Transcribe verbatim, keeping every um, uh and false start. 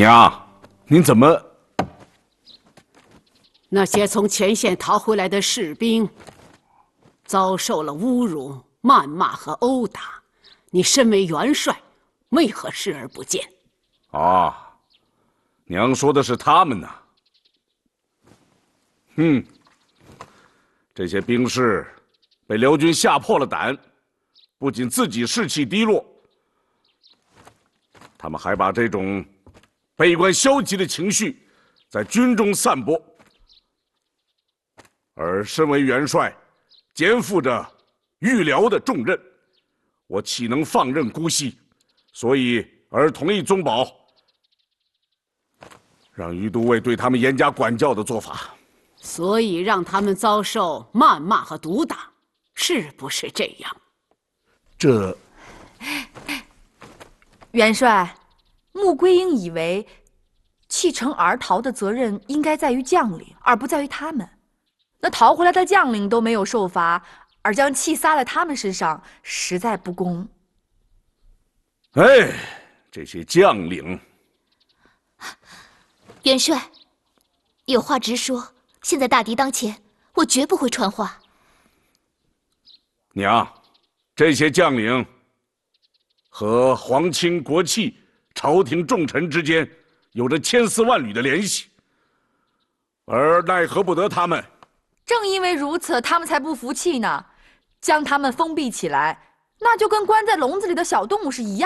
娘，您怎么？ 那些从前线逃回来的士兵，遭受了侮辱、谩骂和殴打。你身为元帅，为何视而不见？ 啊，娘说的是他们呢。嗯，这些兵士被辽军吓破了胆，不仅自己士气低落，他们还把这种悲观消极的情绪在军中散播。而身为元帅，肩负着御辽的重任，我岂能放任姑息？所以而同意宗保让于都尉对他们严加管教的做法。 所以让他们遭受谩骂和毒打，是不是这样？ 这， 元帅，穆桂英以为弃城而逃的责任应该在于将领，而不在于他们。那逃回来的将领都没有受罚，而将气撒在他们身上，实在不公。 哎，这些将领， 元帅，有话直说。现在大敌当前，我绝不会传话。 娘，这些将领和皇亲国戚、朝廷重臣之间有着千丝万缕的联系，而奈何不得他们。 正因为如此，他们才不服气呢。将他们封闭起来，那就跟关在笼子里的小动物是一样。